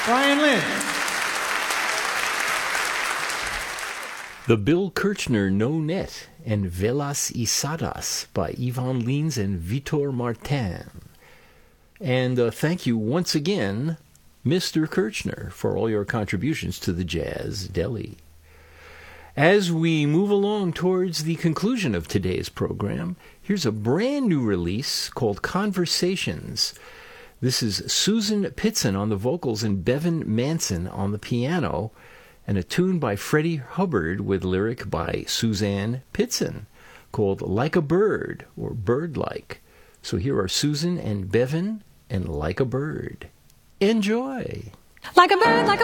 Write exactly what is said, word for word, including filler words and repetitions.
Brian Lynch. The Bill Kirchner No Net and Velas Isadas by Ivan Lins and Vitor Martin. And uh, thank you once again, Mister Kirchner, for all your contributions to the Jazz Deli. As we move along towards the conclusion of today's program, here's a brand new release called Conversations. This is Susan Pitson on the vocals and Bevan Manson on the piano, and a tune by Freddie Hubbard with lyric by Suzanne Pitson called Like a Bird, or Bird-like. So here are Susan and Bevan and Like a Bird. Enjoy! Like a bird, like a